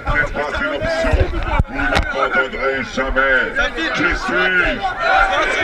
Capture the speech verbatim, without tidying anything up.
n'est pas une option. Vous n'abandonnerez jamais. Qui suis-je?